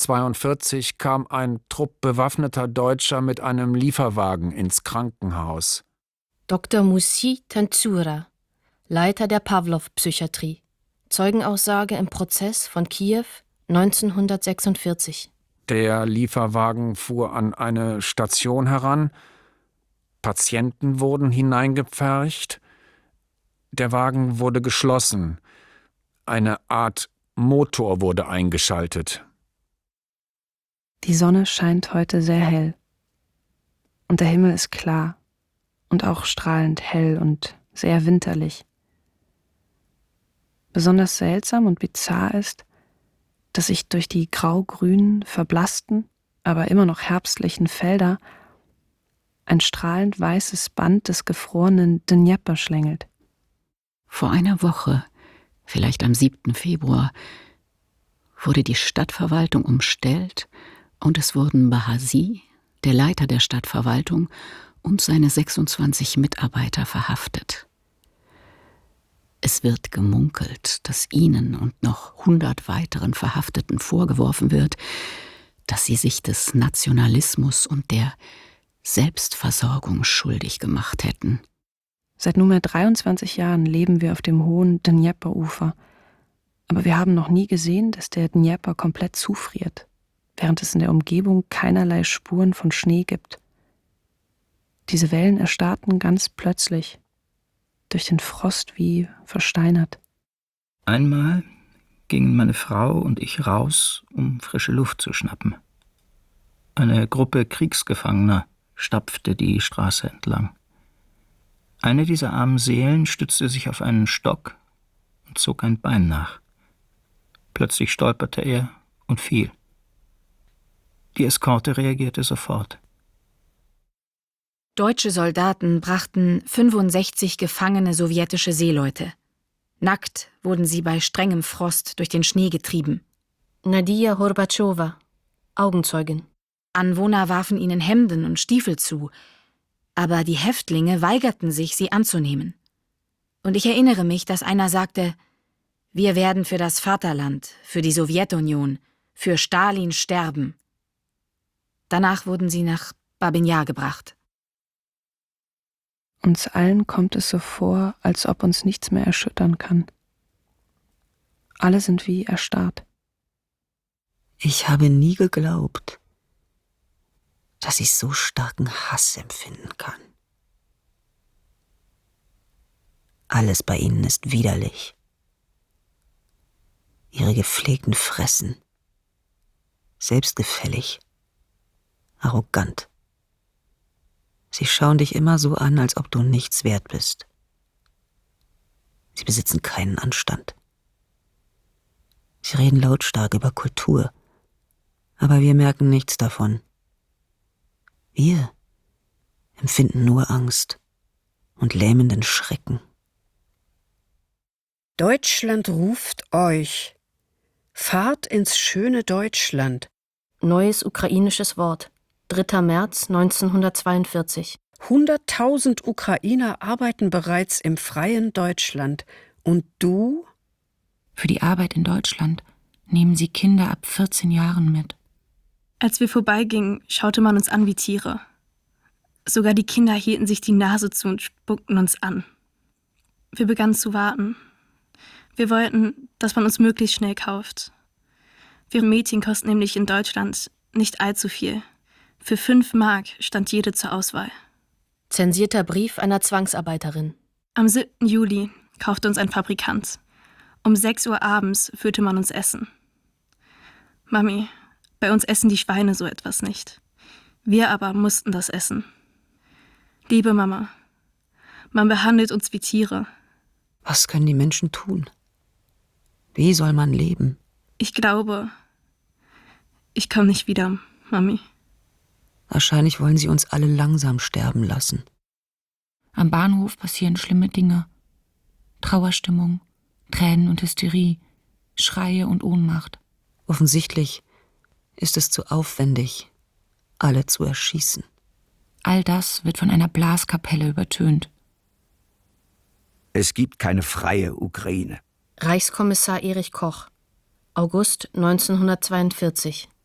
1942 kam ein Trupp bewaffneter Deutscher mit einem Lieferwagen ins Krankenhaus. Dr. Moussi Tensura, Leiter der Pawlow-Psychiatrie. Zeugenaussage im Prozess von Kiew 1946. Der Lieferwagen fuhr an eine Station heran. Patienten wurden hineingepfercht. Der Wagen wurde geschlossen. Eine Art Motor wurde eingeschaltet. Die Sonne scheint heute sehr hell. Und der Himmel ist klar und auch strahlend hell und sehr winterlich. Besonders seltsam und bizarr ist, dass sich durch die grau-grünen, verblassten, aber immer noch herbstlichen Felder ein strahlend weißes Band des gefrorenen Dnjepr schlängelt. Vor einer Woche, vielleicht am 7. Februar, wurde die Stadtverwaltung umstellt und es wurden Bahasi, der Leiter der Stadtverwaltung, und seine 26 Mitarbeiter verhaftet. Es wird gemunkelt, dass ihnen und noch 100 weiteren Verhafteten vorgeworfen wird, dass sie sich des Nationalismus und der Selbstversorgung schuldig gemacht hätten. Seit nunmehr 23 Jahren leben wir auf dem hohen Dnjepr-Ufer. Aber wir haben noch nie gesehen, dass der Dnjepr komplett zufriert, während es in der Umgebung keinerlei Spuren von Schnee gibt. Diese Wellen erstarrten ganz plötzlich, durch den Frost wie versteinert. Einmal gingen meine Frau und ich raus, um frische Luft zu schnappen. Eine Gruppe Kriegsgefangener stapfte die Straße entlang. Eine dieser armen Seelen stützte sich auf einen Stock und zog ein Bein nach. Plötzlich stolperte er und fiel. Die Eskorte reagierte sofort. Deutsche Soldaten brachten 65 gefangene sowjetische Seeleute. Nackt wurden sie bei strengem Frost durch den Schnee getrieben. Nadia Horbatschowa, Augenzeugin. Anwohner warfen ihnen Hemden und Stiefel zu, aber die Häftlinge weigerten sich, sie anzunehmen. Und ich erinnere mich, dass einer sagte: Wir werden für das Vaterland, für die Sowjetunion, für Stalin sterben. Danach wurden sie nach Babin Jar gebracht. Uns allen kommt es so vor, als ob uns nichts mehr erschüttern kann. Alle sind wie erstarrt. Ich habe nie geglaubt, dass ich so starken Hass empfinden kann. Alles bei ihnen ist widerlich. Ihre gepflegten Fressen, selbstgefällig, arrogant. Sie schauen dich immer so an, als ob du nichts wert bist. Sie besitzen keinen Anstand. Sie reden lautstark über Kultur, aber wir merken nichts davon. Wir empfinden nur Angst und lähmenden Schrecken. Deutschland ruft euch. Fahrt ins schöne Deutschland. Neues ukrainisches Wort. 3. März 1942. 100.000 Ukrainer arbeiten bereits im freien Deutschland. Und du? Für die Arbeit in Deutschland nehmen sie Kinder ab 14 Jahren mit. Als wir vorbeigingen, schaute man uns an wie Tiere. Sogar die Kinder hielten sich die Nase zu und spuckten uns an. Wir begannen zu warten. Wir wollten, dass man uns möglichst schnell kauft. Wir Mädchen kosten nämlich in Deutschland nicht allzu viel. Für 5 Mark stand jede zur Auswahl. Zensierter Brief einer Zwangsarbeiterin. Am 7. Juli kaufte uns ein Fabrikant. Um 6 Uhr abends führte man uns Essen. Mami, bei uns essen die Schweine so etwas nicht. Wir aber mussten das essen. Liebe Mama, man behandelt uns wie Tiere. Was können die Menschen tun? Wie soll man leben? Ich glaube, ich komme nicht wieder, Mami. Wahrscheinlich wollen sie uns alle langsam sterben lassen. Am Bahnhof passieren schlimme Dinge. Trauerstimmung, Tränen und Hysterie, Schreie und Ohnmacht. Offensichtlich ist es zu aufwendig, alle zu erschießen. All das wird von einer Blaskapelle übertönt. Es gibt keine freie Ukraine. Reichskommissar Erich Koch, August 1942.